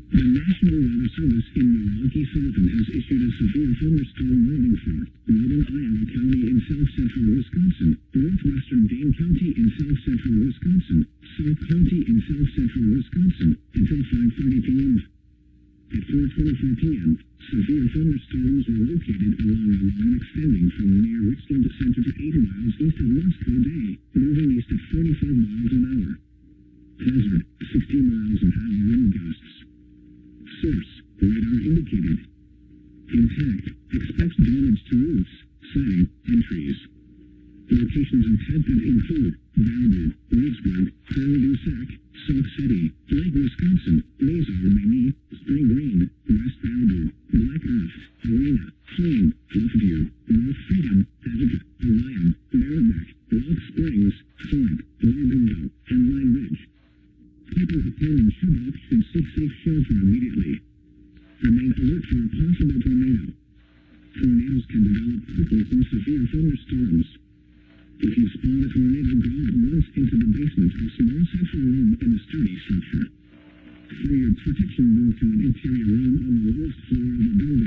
The National Weather Service in Milwaukee-Sullivan has issued a severe thunderstorm warning for northern Iowa County in south-central Wisconsin, northwestern Dane County in south-central Wisconsin, South County in south-central Wisconsin, until 5:30 p.m. At 4:24 p.m., severe thunderstorms were located along a line extending from near Richland Center to 8 miles east of Westwood Bay, moving east at 45 miles an hour. Hazard, 60 miles an hour wind gusts. Source, radar indicated. Intact, expect damage to roofs, siding, and trees. Locations intended include Bellevue, Reedsburg, Prairie-du-Sac, Sauk City, Lake Wisconsin, Mazar-Mini, Spring Green, West Bellevue, Black Earth, Arena, Plain, Bluffview, North Freedom, Edge, Orion, Merrimack, Rock Springs, Flint, Largo, and Line Ridge. People attending Chubbuck should seek safe shelter immediately. Remain alert for a possible tornado. Tornadoes can develop quickly from severe thunderstorms. If you spot a tornado, go at once into the basement or small central room in a sturdy structure. For your protection, move to an interior room on the lowest floor of the building.